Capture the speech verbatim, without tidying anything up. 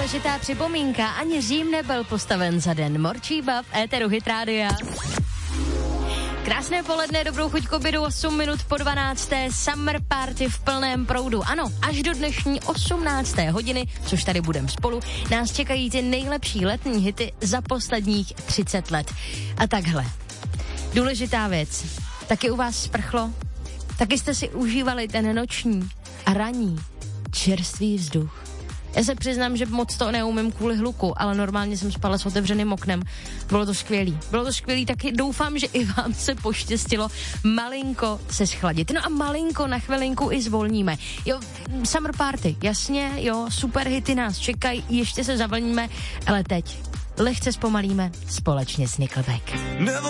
důležitá připomínka, ani Řím nebyl postaven za den. Morčíba v éteru Hit Rádia. Krásné poledne, dobrou chuť k obědu, osm minut po dvanácté Summer Party v plném proudu. Ano, až do dnešní osmnácté hodiny, což tady budem spolu, nás čekají ty nejlepší letní hity za posledních třicet let. A takhle. Důležitá věc. Taky u vás sprchlo? Taky jste si užívali ten noční a ranní čerstvý vzduch? Já se přiznám, že moc to neumím kvůli hluku, ale normálně jsem spala s otevřeným oknem. Bylo to skvělý. Bylo to skvělý, taky doufám, že i vám se poštěstilo malinko se schladit. No a malinko na chvilinku i zvolníme. Jo, Summer Party, jasně, jo, super hity nás čekají, ještě se zavlníme, ale teď lehce zpomalíme společně s Nickelback.